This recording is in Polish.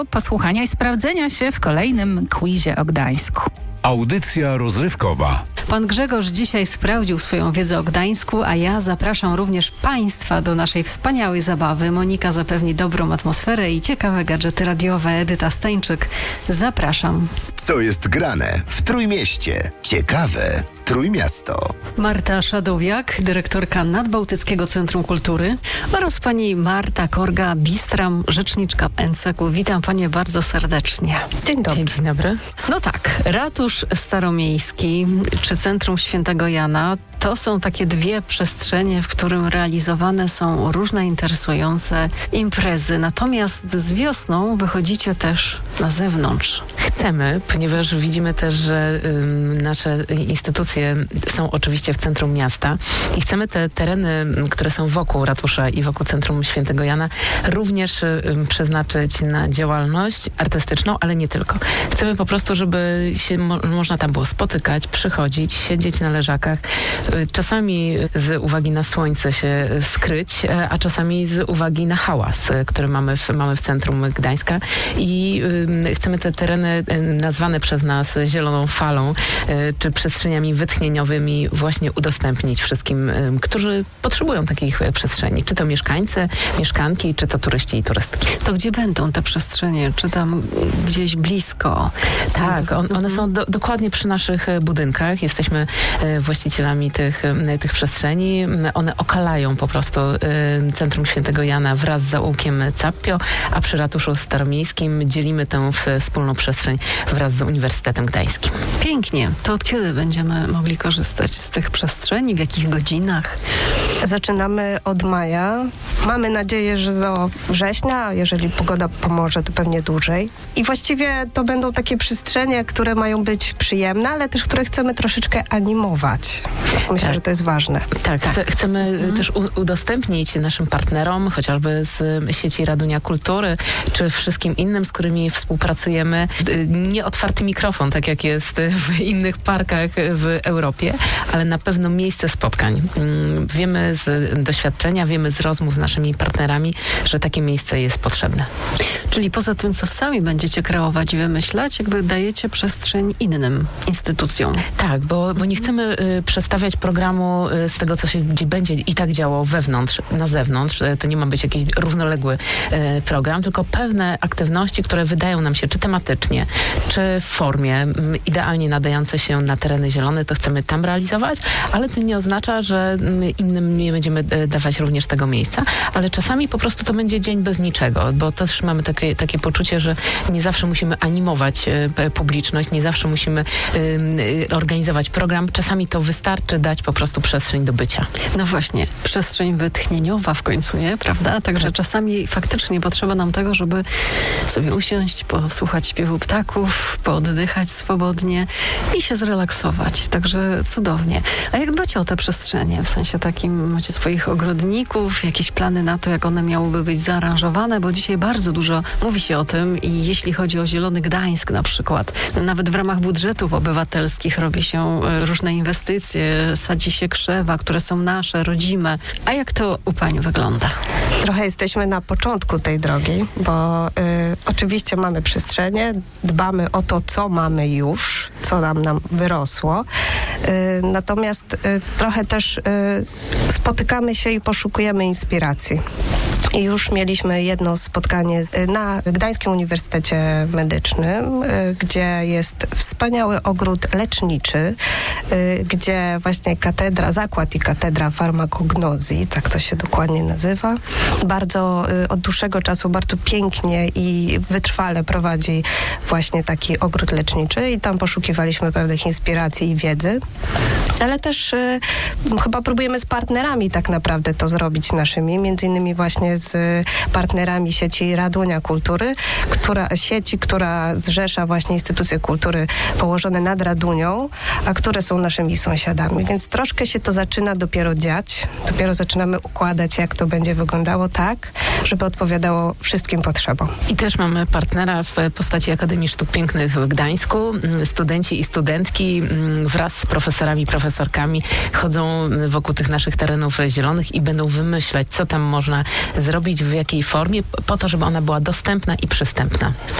posłuchania i sprawdzenia się w kolejnym quizie o Gdańsku. Audycja rozrywkowa. Pan Grzegorz dzisiaj sprawdził swoją wiedzę o Gdańsku, a ja zapraszam również Państwa do naszej wspaniałej zabawy. Monika zapewni dobrą atmosferę i ciekawe gadżety radiowe. Edyta Stańczyk, zapraszam. Co jest grane w Trójmieście? Ciekawe Trójmiasto. Marta Szadowiak, dyrektorka Nadbałtyckiego Centrum Kultury oraz pani Marta Korga-Bistram, rzeczniczka NCK-u. Witam panie bardzo serdecznie. Dzień dobry. Dzień dobry. No tak, Ratusz Staromiejski czy Centrum Świętego Jana to są takie dwie przestrzenie, w którym realizowane są różne interesujące imprezy. Natomiast z wiosną wychodzicie też na zewnątrz. Chcemy, ponieważ widzimy też, że nasze instytucje są oczywiście w centrum miasta i chcemy te tereny, które są wokół ratusza i wokół Centrum Świętego Jana również przeznaczyć na działalność artystyczną, ale nie tylko. Chcemy po prostu, żeby się można tam było spotykać, przychodzić, siedzieć na leżakach, czasami z uwagi na słońce się skryć, a czasami z uwagi na hałas, który mamy w centrum Gdańska i chcemy te tereny nazwane przez nas zieloną falą, czy przestrzeniami wytchnieniowymi właśnie udostępnić wszystkim, którzy potrzebują takich przestrzeni. Czy to mieszkańcy, mieszkanki, czy to turyści i turystki. To gdzie będą te przestrzenie? Czy tam gdzieś blisko? Tak, one są dokładnie przy naszych budynkach. Jesteśmy właścicielami tych przestrzeni. One okalają po prostu Centrum Świętego Jana wraz z zaułkiem Cappio, a przy Ratuszu Staromiejskim dzielimy tę wspólną przestrzeń wraz z Uniwersytetem Gdańskim. Pięknie. To od kiedy będziemy mogli korzystać z tych przestrzeni? W jakich godzinach? Zaczynamy od maja. Mamy nadzieję, że do września, a jeżeli pogoda pomoże, to pewnie dłużej. I właściwie to będą takie przestrzenie, które mają być przyjemne, ale też które chcemy troszeczkę animować. Myślę, że to jest ważne. Tak. Chcemy też udostępnić naszym partnerom, chociażby z sieci Radunia Kultury, czy wszystkim innym, z którymi współpracujemy, nieotwarty mikrofon, tak jak jest w innych parkach w Europie, ale na pewno miejsce spotkań. Wiemy z doświadczenia, wiemy z rozmów z naszymi partnerami, że takie miejsce jest potrzebne. Czyli poza tym, co sami będziecie kreować i wymyślać, jakby dajecie przestrzeń innym instytucjom. Tak, bo nie chcemy przestawiać programu z tego, co się będzie i tak działo wewnątrz, na zewnątrz. To nie ma być jakiś równoległy program, tylko pewne aktywności, które wydają nam się czy tematycznie, czy w formie idealnie nadające się na tereny zielone, to chcemy tam realizować, ale to nie oznacza, że innym nie będziemy dawać również tego miejsca, ale czasami po prostu to będzie dzień bez niczego, bo też mamy takie poczucie, że nie zawsze musimy animować publiczność, nie zawsze musimy organizować program. Czasami to wystarczy dać po prostu przestrzeń do bycia. No właśnie, przestrzeń wytchnieniowa w końcu, nie? Prawda? Także czasami faktycznie potrzeba nam tego, żeby sobie usiąść, posłuchać śpiewu ptaków, pooddychać swobodnie i się zrelaksować. Także cudownie. A jak dbacie o te przestrzenie? W sensie takim macie swoich ogrodników, jakieś plany na to, jak one miałyby być zaaranżowane, bo dzisiaj bardzo dużo mówi się o tym i jeśli chodzi o Zielony Gdańsk na przykład, nawet w ramach budżetów obywatelskich robi się różne inwestycje, sadzi się krzewa, które są nasze, rodzime. A jak to u pań wygląda? Trochę jesteśmy na początku tej drogi, bo oczywiście mamy przestrzenie, dbamy o to, co mamy już, co nam wyrosło. Natomiast trochę też spotykamy się i poszukujemy inspiracji. I już mieliśmy jedno spotkanie na Gdańskim Uniwersytecie Medycznym, gdzie jest wspaniały ogród leczniczy, gdzie właśnie zakład i katedra farmakognozji, tak to się dokładnie nazywa, bardzo od dłuższego czasu bardzo pięknie i wytrwale prowadzi właśnie taki ogród leczniczy i tam poszukiwaliśmy pewnych inspiracji i wiedzy, ale też chyba próbujemy z partnerami tak naprawdę to zrobić naszymi, między innymi właśnie z partnerami sieci Radunia Kultury, która zrzesza właśnie instytucje kultury położone nad Radunią, a które są naszymi sąsiadami. Więc troszkę się to zaczyna dopiero dziać. Dopiero zaczynamy układać, jak to będzie wyglądało tak, żeby odpowiadało wszystkim potrzebom. I też mamy partnera w postaci Akademii Sztuk Pięknych w Gdańsku. Studenci i studentki wraz z profesorami, profesorkami chodzą wokół tych naszych terenów zielonych i będą wymyślać, co tam można zrobić, w jakiej formie, po to, żeby ona była dostępna i przystępna.